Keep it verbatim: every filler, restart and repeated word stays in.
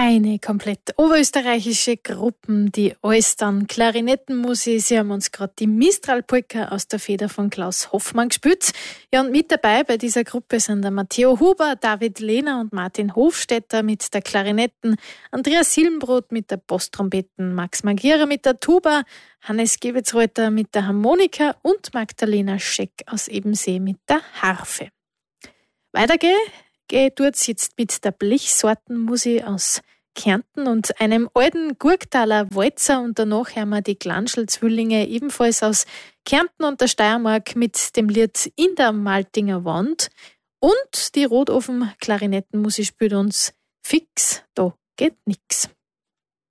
Eine komplett oberösterreichische Gruppe, die Austern Klarinettenmusik. Sie haben uns gerade die Mistral-Polka aus der Feder von Klaus Hoffmann gespielt. Ja, und mit dabei bei dieser Gruppe sind der Matteo Huber, David Lehner und Martin Hofstetter mit der Klarinetten, Andreas Silbenbrot mit der Posttrompeten, Max Magiera mit der Tuba, Hannes Gebetzreuter mit der Harmonika und Magdalena Scheck aus Ebensee mit der Harfe. Weiter geht's. Geht dort sitzt mit der Blechsortenmusik aus Kärnten und einem alten Gurktaler Walzer, und danach hören wir die Glanschl-Zwillinge ebenfalls aus Kärnten und der Steiermark mit dem Lied In der Maltinger Wand, und die Rotofen Klarinettenmusik spielt uns Fix, da geht nix.